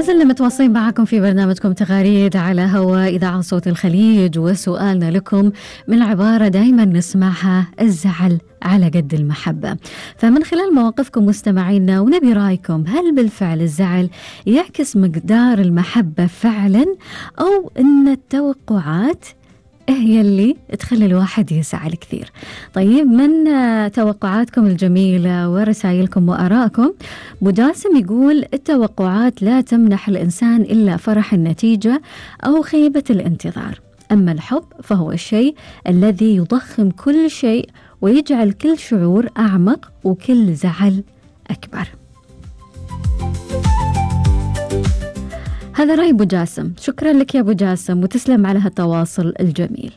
لازلنا متواصلين معكم في برنامجكم تغاريد على هواء إذاعة صوت الخليج، وسؤالنا لكم من عبارة دايما نسمعها: الزعل على قد المحبة. فمن خلال مواقفكم مستمعينا ونبي رأيكم، هل بالفعل الزعل يعكس مقدار المحبة فعلا، أو أن التوقعات هي اللي تخلي الواحد يزعل كثير؟ طيب، من توقعاتكم الجميلة ورسائلكم وآرائكم، مجاسم يقول: التوقعات لا تمنح الإنسان إلا فرح النتيجة أو خيبة الانتظار، أما الحب فهو الشيء الذي يضخم كل شيء ويجعل كل شعور أعمق وكل زعل أكبر. هذا رأي أبو جاسم. شكرا لك يا أبو جاسم، وتسلم على هالتواصل الجميل.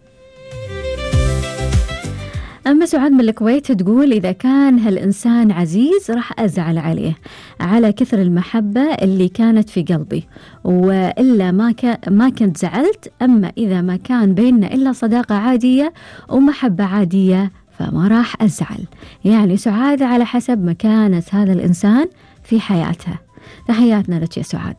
أما سعاد من الكويت تقول: إذا كان هالإنسان عزيز راح أزعل عليه على كثر المحبة اللي كانت في قلبي، وإلا ما كنت زعلت. أما إذا ما كان بيننا إلا صداقة عادية ومحبة عادية فما راح أزعل. يعني سعاد على حسب مكانة هذا الإنسان في حياتها. تحياتنا لك يا سعاد.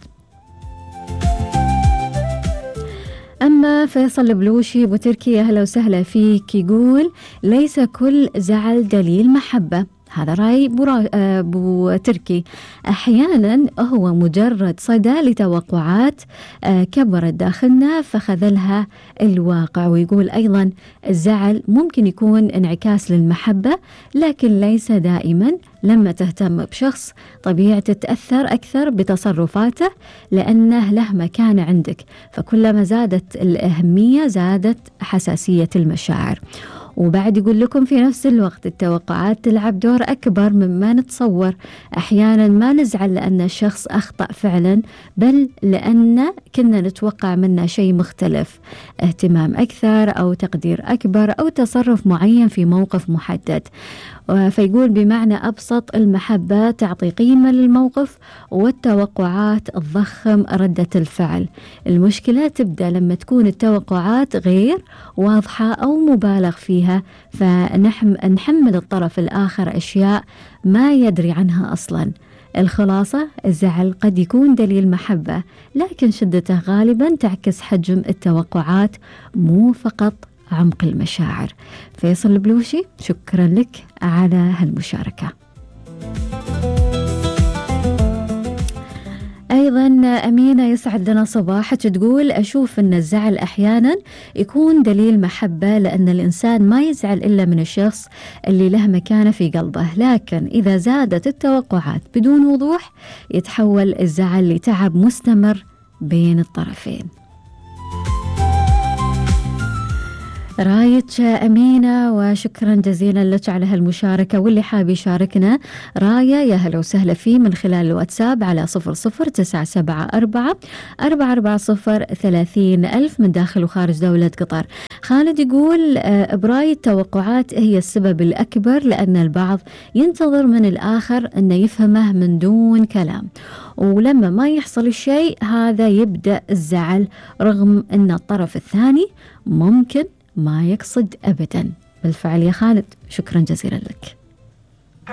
أما فيصل البلوشي أبو تركي، أهلا وسهلا فيك، يقول: ليس كل زعل دليل محبة. هذا رأي أبو تركي. أحيانا هو مجرد صدى لتوقعات كبرت داخلنا فخذلها الواقع. ويقول أيضا: الزعل ممكن يكون انعكاس للمحبة، لكن ليس دائما. لما تهتم بشخص طبيعي تتأثر أكثر بتصرفاته لأنه له مكانة عندك، فكلما زادت الأهمية زادت حساسية المشاعر. وبعد يقول لكم: في نفس الوقت التوقعات تلعب دور أكبر مما نتصور. أحيانا ما نزعل لأن الشخص أخطأ فعلا، بل لأن كنا نتوقع منه شيء مختلف، اهتمام أكثر أو تقدير أكبر أو تصرف معين في موقف محدد. فيقول بمعنى أبسط: المحبة تعطي قيمة للموقف، والتوقعات تضخم ردة الفعل. المشكلة تبدأ لما تكون التوقعات غير واضحة أو مبالغ فيها، فنحمل الطرف الآخر أشياء ما يدري عنها أصلا. الخلاصة: الزعل قد يكون دليل محبة، لكن شدته غالبا تعكس حجم التوقعات مو فقط عمق المشاعر. فيصل البلوشي، شكرا لك على هالمشاركة. أيضا أمينة يسعد لنا صباحك، تقول: أشوف أن الزعل أحيانا يكون دليل محبة، لأن الإنسان ما يزعل إلا من الشخص اللي له مكانة في قلبه، لكن إذا زادت التوقعات بدون وضوح يتحول الزعل لتعب مستمر بين الطرفين. رايك أمينة، وشكرا جزيلا لك على هالمشاركة. واللي حاب يشاركنا راية يا هلا وسهلا فيه من خلال الواتساب على 00974 440 من داخل وخارج دولة قطر. خالد يقول: برايي التوقعات هي السبب الأكبر، لأن البعض ينتظر من الآخر أنه يفهمه من دون كلام، ولما ما يحصل الشيء هذا يبدأ الزعل، رغم أن الطرف الثاني ممكن ما يقصد أبدا. بالفعل يا خالد، شكرا جزيلا لك.